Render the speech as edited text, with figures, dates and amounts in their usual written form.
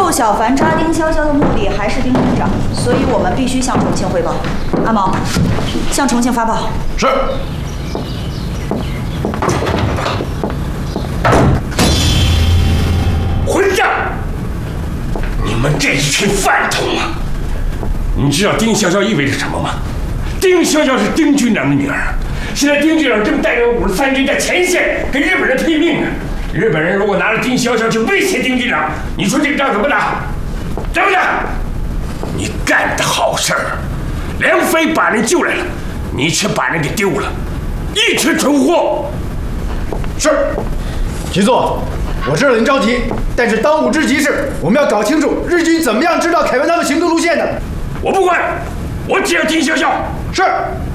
陆小凡抓丁潇潇的目的还是丁军长，所以我们必须向重庆汇报。阿毛，向重庆发报。 是。混账！你们这一群饭桶啊！你知道丁潇潇意味着什么吗？丁潇潇是丁军长的女儿，现在丁军长正带领53军在前线跟日本人拼命呢。日本人如果拿着丁潇潇去威胁丁军长，你说这个仗怎么打？对不对？你干的好事儿，梁飞把人救来了，你却把人给丢了，一群蠢货！ 是，局座，我知道您着急，但是当务之急是我们要搞清楚日军怎么样知道凯文他们行动路线的。 我不管，我只要丁潇潇。 是。